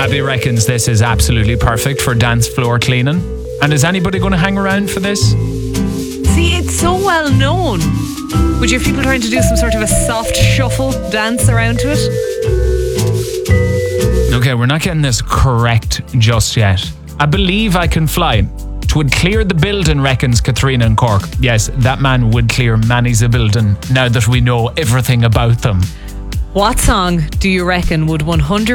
Abby reckons this is absolutely perfect for dance floor cleaning. And is anybody going to hang around for this? See, it's so well known. Would you have people trying to do some sort of a soft shuffle dance around to it? Okay, we're not getting this correct just yet. I believe I can fly. Twould clear the building, reckons Katrina in Cork. Yes, that man would clear many's a building now that we know everything about them. What song do you reckon would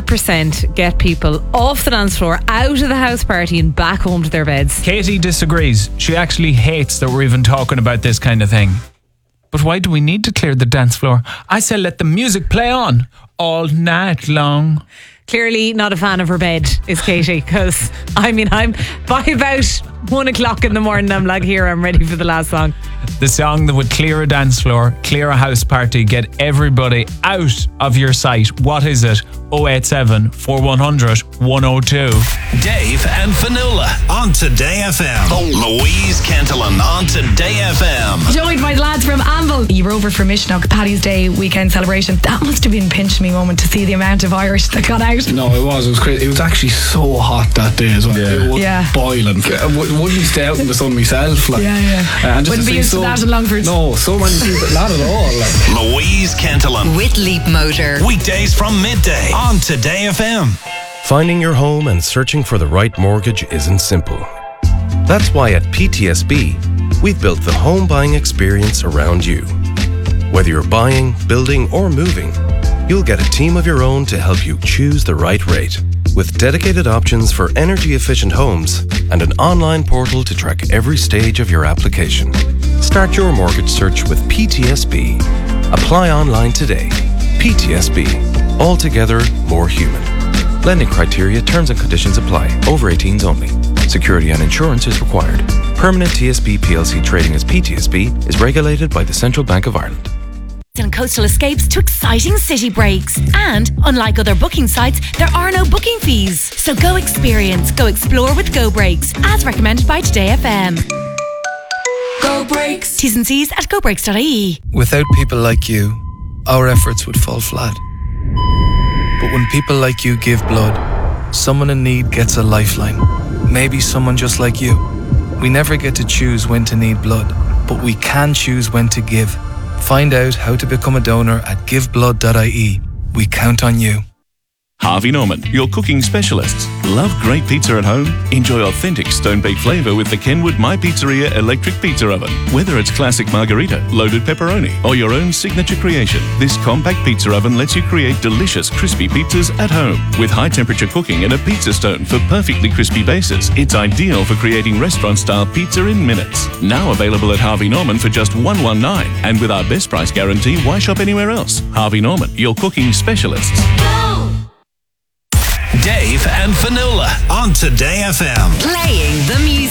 100% get people off the dance floor, out of the house party and back home to their beds? Katie disagrees. She actually hates that we're even talking about this kind of thing. But why do we need to clear the dance floor? I say let the music play on all night long. Clearly not a fan of her bed is Katie, because I'm by about 1 o'clock in the morning I'm like, here, I'm ready for the last song. The song that would clear a dance floor, clear a house party, get everybody out of your sight. What is it? 087 4100 102. Dave and Fionnuala on Today FM. Louise Cantillon on Today FM. Joined by the lads from Anvil. You were over for Mishnock Paddy's Day weekend celebration. That must have been a pinch me moment to see the amount of Irish that got out. No, it was crazy. It was actually so hot that day as well. It was boiling. I wouldn't stay out in the sun myself. Like, and just wouldn't be used to that in Longford. No, so many people, not at all. Like. Louise Cantillon with Leap Motor. Weekdays from midday on Today FM. Finding your home and searching for the right mortgage isn't simple. That's why at PTSB, we've built the home buying experience around you. Whether you're buying, building, or moving, you'll get a team of your own to help you choose the right rate. With dedicated options for energy-efficient homes and an online portal to track every stage of your application. Start your mortgage search with PTSB. Apply online today. PTSB. Altogether more human. Lending criteria, terms and conditions apply. Over 18s only. Security and insurance is required. Permanent TSB PLC trading as PTSB is regulated by the Central Bank of Ireland. And coastal escapes to exciting city breaks. And unlike other booking sites, there are no booking fees. So go experience, go explore with Go Breaks, as recommended by Today FM. Go Breaks. T's and C's at gobreaks.ie. Without people like you, our efforts would fall flat. But when people like you give blood, someone in need gets a lifeline. Maybe someone just like you. We never get to choose when to need blood, but we can choose when to give. Find out how to become a donor at giveblood.ie. We count on you. Harvey Norman, your cooking specialists. Love great pizza at home? Enjoy authentic stone-baked flavour with the Kenwood My Pizzeria electric pizza oven. Whether it's classic margherita, loaded pepperoni, or your own signature creation, this compact pizza oven lets you create delicious crispy pizzas at home. With high-temperature cooking and a pizza stone for perfectly crispy bases, it's ideal for creating restaurant-style pizza in minutes. Now available at Harvey Norman for just $119, and with our best price guarantee, why shop anywhere else? Harvey Norman, your cooking specialists. Dave and Fionnuala on Today FM. Playing the music.